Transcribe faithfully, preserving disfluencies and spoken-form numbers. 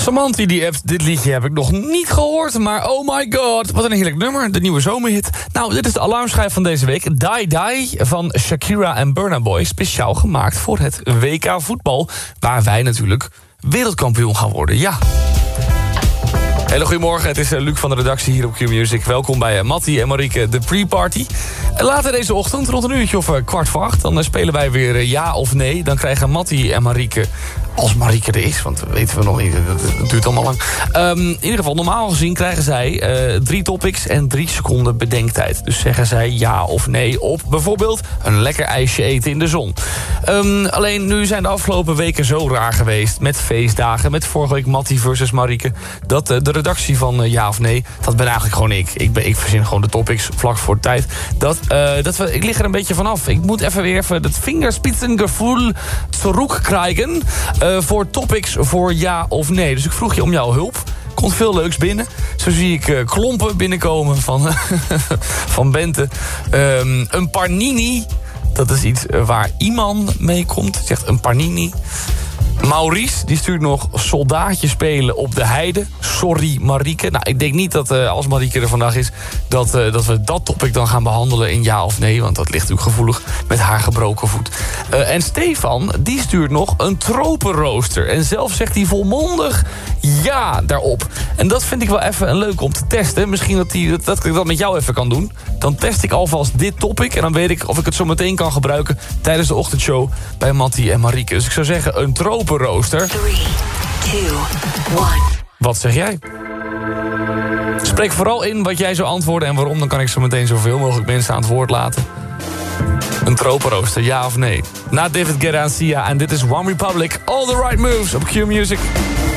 Samanti die appt, dit liedje heb ik nog niet gehoord, maar oh my god, wat een heerlijk nummer, de nieuwe zomerhit. Nou, dit is de alarmschijf van deze week. Die Die van Shakira en Burna Boy, speciaal gemaakt voor het W K voetbal, waar wij natuurlijk wereldkampioen gaan worden, ja. Hele goedemorgen, het is Luc van de redactie hier op Q-Music. Welkom bij Mattie en Marieke, de pre-party. En later deze ochtend, rond een uurtje of kwart voor acht... dan spelen wij weer ja of nee. Dan krijgen Mattie en Marieke, als Marieke er is... want dat weten we nog niet, dat duurt allemaal lang. Um, in ieder geval, normaal gezien krijgen zij uh, drie topics en drie seconden bedenktijd. Dus zeggen zij ja of nee op bijvoorbeeld een lekker ijsje eten in de zon. Um, alleen nu zijn de afgelopen weken zo raar geweest... met feestdagen, met vorige week Mattie versus Marieke... dat uh, de redactie van uh, ja of nee, dat ben eigenlijk gewoon ik. Ik, ben, ik verzin gewoon de topics vlak voor de tijd. Dat, uh, dat we, ik lig er een beetje vanaf. Ik moet even weer even dat vingerspitsengevoel terugkrijgen... Uh, voor topics voor ja of nee. Dus ik vroeg je om jouw hulp. Komt veel leuks binnen. Zo zie ik uh, klompen binnenkomen van, van Bente. Um, een panini. Dat is iets waar iemand mee komt. Zegt een panini. Maurice, die stuurt nog soldaatje spelen op de heide. Sorry Marieke. Nou, ik denk niet dat uh, als Marieke er vandaag is... Dat, uh, dat we dat topic dan gaan behandelen in ja of nee. Want dat ligt natuurlijk gevoelig met haar gebroken voet. Uh, en Stefan, die stuurt nog een tropenrooster. En zelf zegt hij volmondig ja daarop. En dat vind ik wel even leuk om te testen. Misschien dat, die, dat, dat ik dat met jou even kan doen. Dan test ik alvast dit topic. En dan weet ik of ik het zo meteen kan gebruiken... tijdens de ochtendshow bij Mattie en Marieke. Dus ik zou zeggen, een tropenrooster. drie, twee, één. Wat zeg jij? Spreek vooral in wat jij zou antwoorden en waarom. Dan kan ik zo meteen zoveel mogelijk mensen aan het woord laten. Een tropenrooster, ja of nee? Na David Guetta en Sia. En dit is One Republic. All the right moves op Q-Music.